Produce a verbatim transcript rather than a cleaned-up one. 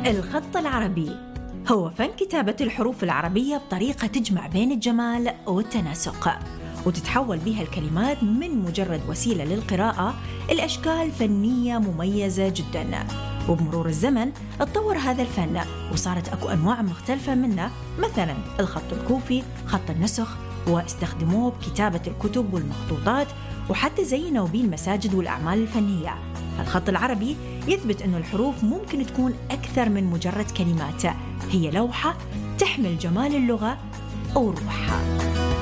الخط العربي هو فن كتابة الحروف العربية بطريقة تجمع بين الجمال والتناسق، وتتحول بها الكلمات من مجرد وسيلة للقراءة الأشكال فنية مميزة جداً. وبمرور الزمن اتطور هذا الفن وصارت أكو أنواع مختلفة منه، مثلاً الخط الكوفي، خط النسخ، واستخدموه بكتابة الكتب والمخطوطات، وحتى زينوا به المساجد والأعمال الفنية. الخط العربي يثبت أن الحروف ممكن تكون أكثر من مجرد كلمات، هي لوحة تحمل جمال اللغة وروحها.